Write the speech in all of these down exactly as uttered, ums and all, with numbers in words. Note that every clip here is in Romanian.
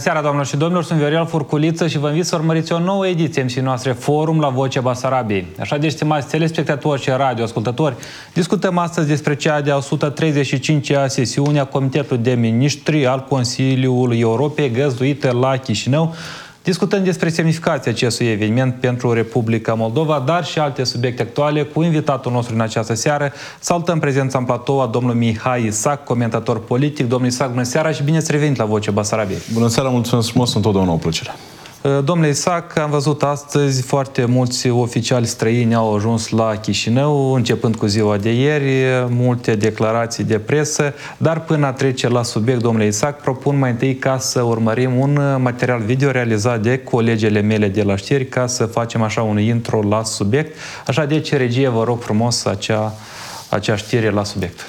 Seara, doamnelor și domnilor, sunt Viorel Furculiță și vă invit să urmăriți o nouă ediție emisiunii noastre Forum la Vocea Basarabiei. Așa de, stimați telespectatori și radioascultători, discutăm astăzi despre cea de-a o sută treizeci și cincea sesiune a Comitetului de Ministri al Consiliului Europei, găzduită la Chișinău. Discutăm despre semnificația acestui eveniment pentru Republica Moldova, dar și alte subiecte actuale cu invitatul nostru în această seară. Salutăm prezența în platou a domnului Mihai Isac, comentator politic. Domnul Isac, bună seara și bine ați revenit la Vocea Basarabiei. Bună seara, mulțumesc frumos, întotdeauna o plăcere. Domnule Isac, am văzut astăzi foarte mulți oficiali străini au ajuns la Chișinău, începând cu ziua de ieri, multe declarații de presă, dar până a trece la subiect, domnule Isac, propun mai întâi ca să urmărim un material video realizat de colegele mele de la știri, ca să facem așa un intro la subiect. Așa deci, regie, vă rog frumos acea, acea știre la subiect.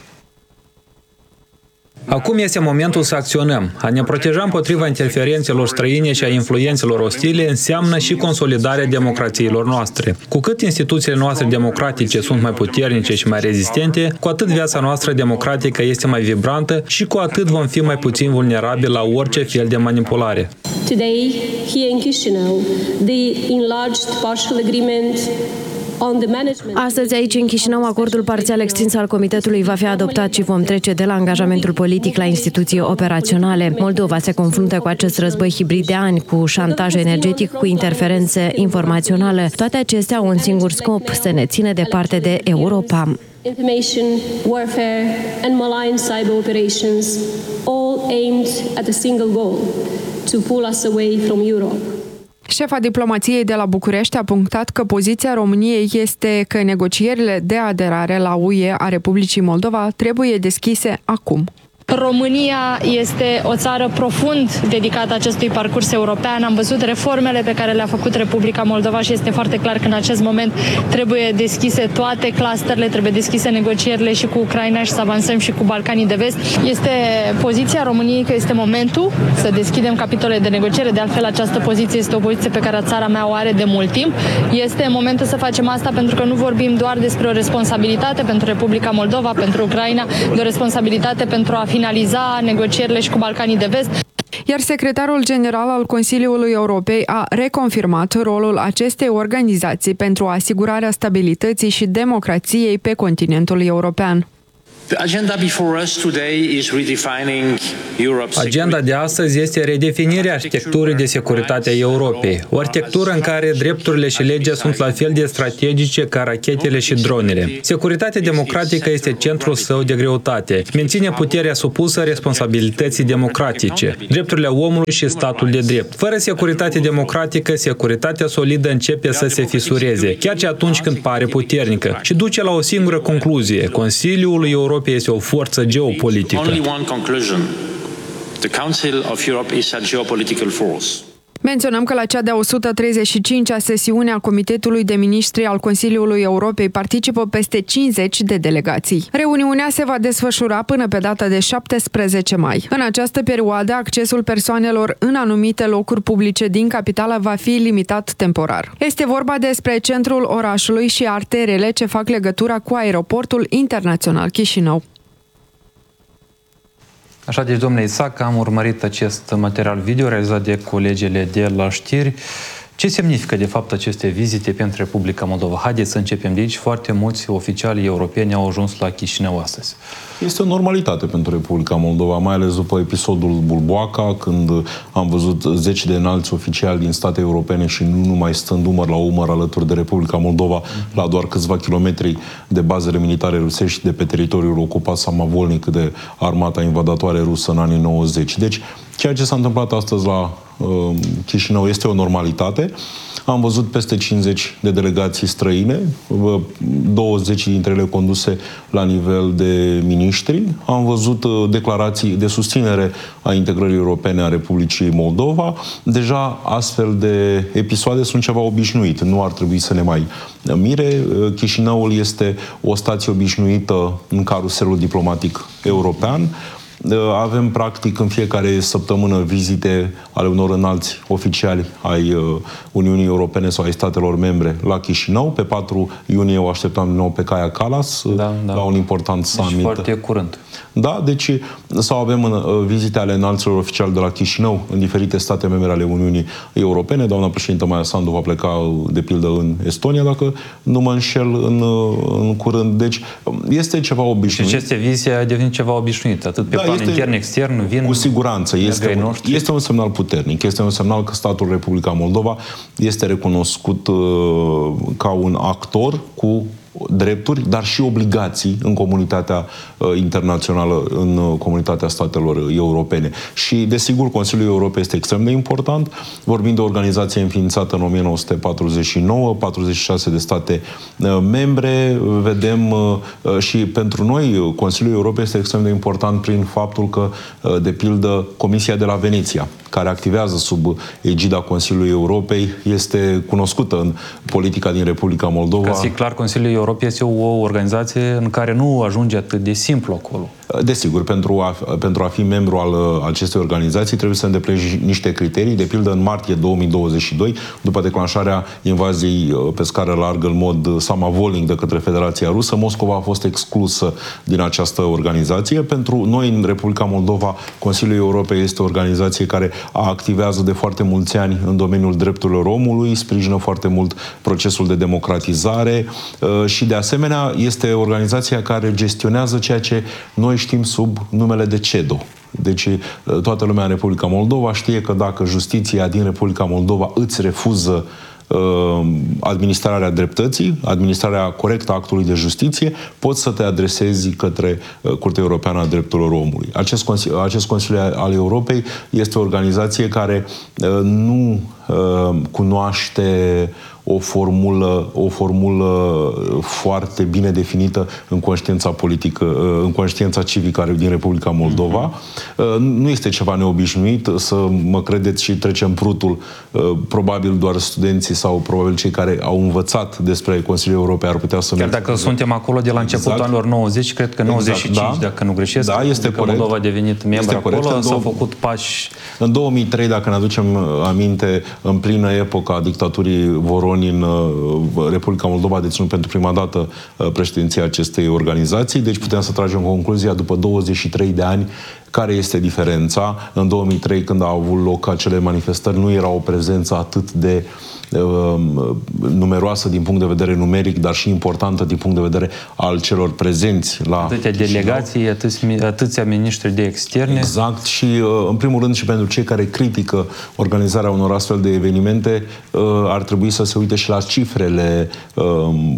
Acum este momentul să acționăm. A ne proteja împotriva interferențelor străine și a influențelor ostile înseamnă și consolidarea democrațiilor noastre. Cu cât instituțiile noastre democratice sunt mai puternice și mai rezistente, cu atât viața noastră democratică este mai vibrantă și cu atât vom fi mai puțin vulnerabili la orice fel de manipulare. Today, here in Chișinău, the enlarged partial agreement. Astăzi, aici, în Chișinău, acordul parțial extins al Comitetului va fi adoptat și vom trece de la angajamentul politic la instituții operaționale. Moldova se confruntă cu acest război hibrid de ani, cu șantaj energetic, cu interferențe informaționale. Toate acestea au un singur scop, să ne țină departe de Europa. Information, warfare and malign cyber operations, all aimed at a single goal, to pull us away from Europe. Șefa diplomației de la București a punctat că poziția României este că negocierile de aderare la U E a Republicii Moldova trebuie deschise acum. România este o țară profund dedicată acestui parcurs european. Am văzut reformele pe care le-a făcut Republica Moldova și este foarte clar că în acest moment trebuie deschise toate clusterele, trebuie deschise negocierile și cu Ucraina și să avansăm și cu Balcanii de Vest. Este poziția României că este momentul să deschidem capitole de negociere. De altfel, această poziție este o poziție pe care țara mea o are de mult timp. Este momentul să facem asta pentru că nu vorbim doar despre o responsabilitate pentru Republica Moldova, pentru Ucraina, de o responsabilitate pentru a finaliza negocierile și cu Balcanii de Vest. Iar secretarul general al Consiliului Europei a reconfirmat rolul acestei organizații pentru asigurarea stabilității și democrației pe continentul european. Agenda de astăzi este redefinirea arhitecturii de securitate a Europei, o arhitectură în care drepturile și legea sunt la fel de strategice ca rachetele și dronele. Securitatea democratică este centrul său de greutate, menține puterea supusă responsabilității democratice, drepturile omului și statul de drept. Fără securitate democratică, securitatea solidă începe să se fisureze, chiar și atunci când pare puternică, și duce la o singură concluzie: Consiliul Europei este o forță geopolitică. Menționăm că la cea de-a o sută treizeci și cincea sesiune a Comitetului de Ministri al Consiliului Europei participă peste cincizeci de delegații. Reuniunea se va desfășura până pe data de șaptesprezece mai. În această perioadă, accesul persoanelor în anumite locuri publice din capitală va fi limitat temporar. Este vorba despre centrul orașului și arterele ce fac legătura cu aeroportul internațional Chișinău. Așa deci, domnule Isac, am urmărit acest material video realizat de colegele de la știri. Ce semnifică, de fapt, aceste vizite pentru Republica Moldova? Haideți să începem de aici. Foarte mulți oficiali europeni au ajuns la Chișinău astăzi. Este o normalitate pentru Republica Moldova, mai ales după episodul Bulboaca, când am văzut zeci de înalți oficiali din state europene și nu numai stând umăr la umăr alături de Republica Moldova, la doar câțiva kilometri de bazele militare rusești de pe teritoriul ocupat samavolnic de armata invadatoare rusă în anii nouăzeci. Deci, ceea ce s-a întâmplat astăzi la uh, Chișinău este o normalitate. Am văzut peste cincizeci de delegații străine, douăzeci dintre ele conduse la nivel de miniștri. Am văzut declarații de susținere a integrării europene a Republicii Moldova. Deja astfel de episoade sunt ceva obișnuit. Nu ar trebui să ne mai mire. Chișinăul este o stație obișnuită în caruselul diplomatic european. avem practic în fiecare săptămână vizite ale unor înalți oficiali ai Uniunii Europene sau ai statelor membre la Chișinău. Pe patru iunie o așteptăm din nou pe Kaja Kallas, da, da. la un important summit. Deci foarte curând. Da, deci sau avem în, vizite ale înalților oficiali de la Chișinău în diferite state membre ale Uniunii Europene. Doamna președintă Maia Sandu va pleca, de pildă, în Estonia, dacă nu mă înșel, în, în curând. Deci este ceva obișnuit. Și aceste vizite a devenit ceva obișnuit, atât pe da, plan intern, extern, vin... Cu siguranță. Este un, este un semnal puternic. Este un semnal că statul Republica Moldova este recunoscut uh, ca un actor cu drepturi, dar și obligații în comunitatea uh, internațională, în uh, comunitatea statelor europene. Și, desigur, Consiliul Europei este extrem de important. Vorbim de o organizație înființată în o mie nouă sute patruzeci și nouă, patruzeci și șase de state uh, membre. Vedem uh, și pentru noi Consiliul Europei este extrem de important prin faptul că, uh, de pildă, Comisia de la Veneția, care activează sub egida Consiliului Europei, este cunoscută în politica din Republica Moldova. Ca să fie clar, Consiliul Europei este o organizație în care nu ajunge atât de simplu acolo. Desigur, pentru a, pentru a fi membru al acestei organizații trebuie să îndeplinești niște criterii. De pildă, în martie două mii douăzeci și doi, după declanșarea invaziei pe scară largă în mod samavolnic de către Federația Rusă, Moscova a fost exclusă din această organizație. Pentru noi, în Republica Moldova, Consiliul Europei este o organizație care activează de foarte mulți ani în domeniul drepturilor omului, sprijină foarte mult procesul de democratizare și, de asemenea, este organizația care gestionează ceea ce noi știm sub numele de CEDO. Deci toată lumea în Republica Moldova știe că dacă justiția din Republica Moldova îți refuză administrarea dreptății, administrarea corectă a actului de justiție, poți să te adresezi către Curtea Europeană a Drepturilor Omului. Acest Consiliu, acest Consiliu al Europei este o organizație care nu cunoaște o formulă, o formulă foarte bine definită în conștiința politică, în conștiința civică din Republica Moldova. Uh-huh. Nu este ceva neobișnuit, să mă credeți, și trecem prutul. Probabil doar studenții sau probabil cei care au învățat despre Consiliul Europei ar putea să... Chiar dacă exact. Suntem acolo de la începutul exact. anilor nouăzeci, cred că nouăzeci și cinci, exact, da. Dacă nu greșesc, da, este că Moldova a devenit membru acolo, s-au făcut pași... În două mii trei, dacă ne aducem aminte, în plină epoca dictaturii Voron în Republica Moldova a deținut pentru prima dată președinția acestei organizații, deci putem să tragem concluzia după douăzeci și trei de ani care este diferența. În două mii trei, când au avut loc acele manifestări, nu era o prezență atât de uh, numeroasă din punct de vedere numeric, dar și importantă din punct de vedere al celor prezenți la atâtea delegații, atâția, atâția miniștri de externe. Exact. Și uh, în primul rând și pentru cei care critică organizarea unor astfel de evenimente, uh, ar trebui să se uite și la cifrele uh,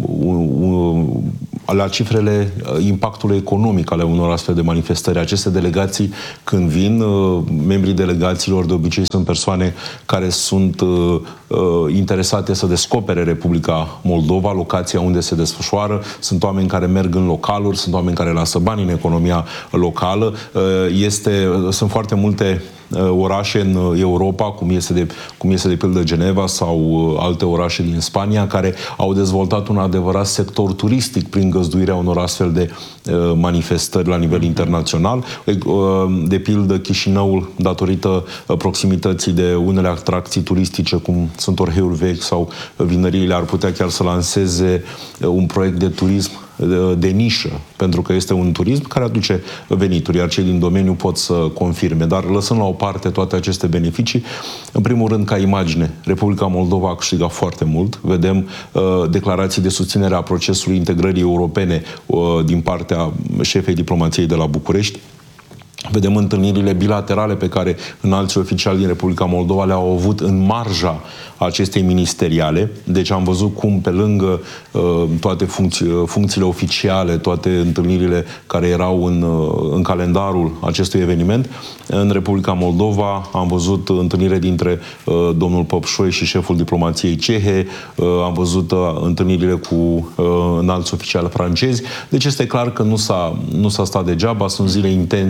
uh, la cifrele impactului economic ale unor astfel de manifestări. Aceste delegații, când vin, membrii delegațiilor de obicei sunt persoane care sunt uh, interesate să descopere Republica Moldova, locația unde se desfășoară. Sunt oameni care merg în localuri, sunt oameni care lasă bani în economia locală. Uh, este, sunt foarte multe orașe în Europa, cum este de, cum este de pildă Geneva sau alte orașe din Spania, care au dezvoltat un adevărat sector turistic prin găzduirea unor astfel de uh, manifestări la nivel internațional. Uh, de pildă Chișinăul, datorită proximității de unele atracții turistice, cum sunt Orheiul Vechi sau vinăriile, ar putea chiar să lanseze un proiect de turism de nișă, pentru că este un turism care aduce venituri, iar cei din domeniu pot să confirme. Dar lăsând la o parte toate aceste beneficii, în primul rând, ca imagine, Republica Moldova a câștigat foarte mult. Vedem uh, declarații de susținere a procesului integrării europene uh, din partea șefei diplomației de la București. Vedem întâlnirile bilaterale pe care înalții oficiali din Republica Moldova le-au avut în marja acestei ministeriale. Deci am văzut cum, pe lângă uh, toate funcții, funcțiile oficiale, toate întâlnirile care erau în, uh, în calendarul acestui eveniment, în Republica Moldova am văzut întâlnire dintre uh, domnul Păpșoi și șeful diplomației cehe, uh, am văzut uh, întâlnirile cu uh, înalți oficiali francezi. Deci este clar că nu s-a, nu s-a stat degeaba, sunt zile intense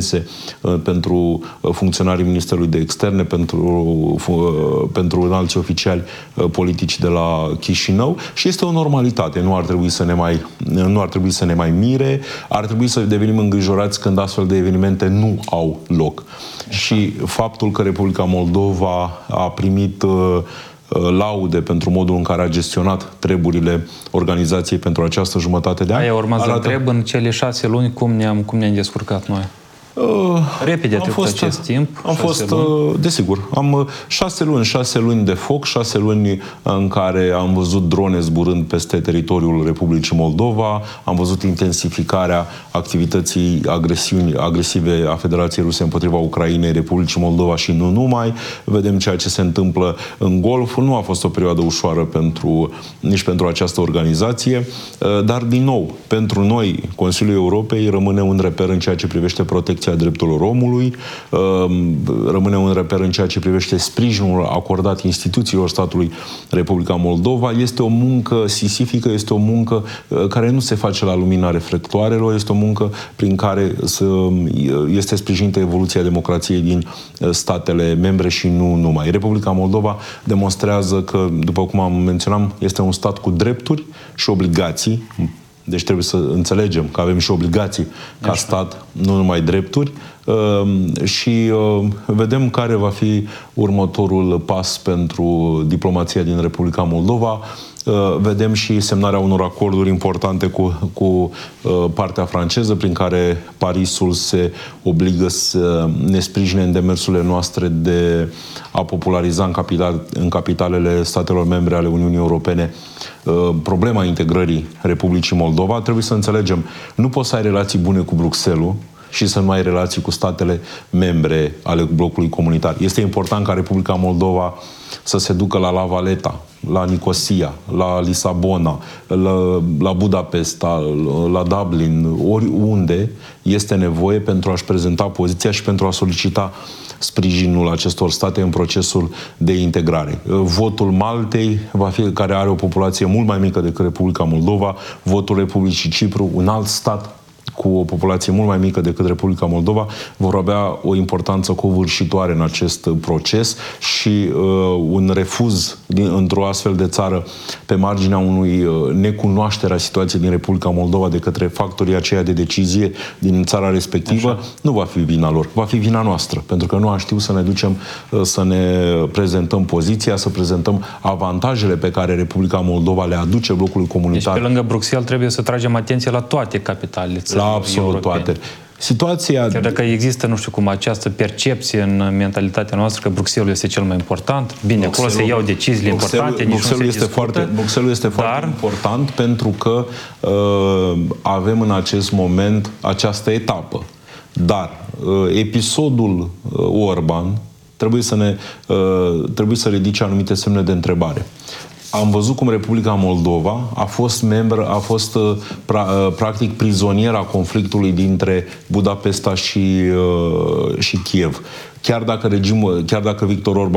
pentru funcționarii Ministerului de Externe, pentru, pentru înalți oficiali politici de la Chișinău și este o normalitate. Nu ar trebui să ne mai, nu ar trebui să ne mai mire, ar trebui să devenim îngrijorați când astfel de evenimente nu au loc. Și faptul că Republica Moldova a primit laude pentru modul în care a gestionat treburile organizației pentru această jumătate de an. Aia urma să întreb, în cele șase luni, cum ne-am, cum ne-am descurcat noi? Uh, Repede a trecut fost, acest timp. Am fost, luni. desigur, am șase luni, șase luni de foc, șase luni în care am văzut drone zburând peste teritoriul Republicii Moldova, am văzut intensificarea activității agresiuni, agresive a Federației Ruse împotriva Ucrainei, Republicii Moldova și nu numai. Vedem ceea ce se întâmplă în Golf. Nu a fost o perioadă ușoară pentru, nici pentru această organizație, dar din nou, pentru noi, Consiliul Europei rămâne un reper în ceea ce privește protecția a drepturilor omului, rămâne un reper în ceea ce privește sprijinul acordat instituțiilor statului Republica Moldova. Este o muncă sisifică, este o muncă care nu se face la lumina reflectoarelor, este o muncă prin care este sprijinită evoluția democrației din statele membre și nu numai. Republica Moldova demonstrează că, după cum am menționat, este un stat cu drepturi și obligații. Deci trebuie să înțelegem că avem și obligații ca stat, nu numai drepturi. Și vedem care va fi următorul pas pentru diplomația din Republica Moldova. Vedem și semnarea unor acorduri importante cu, cu partea franceză, prin care Parisul se obligă să ne sprijine în demersurile noastre de a populariza în, capital, în capitalele statelor membre ale Uniunii Europene problema integrării Republicii Moldova. Trebuie să înțelegem, nu poți să ai relații bune cu Bruxelles și să nu ai relații cu statele membre ale blocului comunitar. Este important ca Republica Moldova să se ducă la La Valeta, la Nicosia, la Lisabona, la, la Budapesta, la Dublin, oriunde este nevoie pentru a-și prezenta poziția și pentru a solicita sprijinul acestor state în procesul de integrare. Votul Maltei, va fi, care are o populație mult mai mică decât Republica Moldova, votul Republicii Cipru, un alt stat cu o populație mult mai mică decât Republica Moldova, vor avea o importanță covârșitoare în acest proces și uh, un refuz din, într-o astfel de țară pe marginea unui uh, necunoaștere a situației din Republica Moldova de către factorii aceia de decizie din țara respectivă, așa, nu va fi vina lor, va fi vina noastră, pentru că nu am știut să ne ducem, uh, să ne prezentăm poziția, să prezentăm avantajele pe care Republica Moldova le aduce blocului comunitar. Deci pe lângă Bruxelles trebuie să tragem atenție la toate capitalele țării. La absolut europene. Toate. Situația... Chiar dacă există, nu știu cum, această percepție în mentalitatea noastră că Bruxelles este cel mai important, bine, acolo se iau deciziile importante, nici Bruxelles nu se este foarte, Bruxelles este dar... foarte important pentru că uh, avem în acest moment această etapă. Dar uh, episodul uh, Orban trebuie să, ne, uh, trebuie să ridice anumite semne de întrebare. Am văzut cum Republica Moldova a fost membră, a fost pra, practic prizoniera conflictului dintre Budapesta și, și Kiev. Chiar dacă regimul, chiar dacă Victor Orban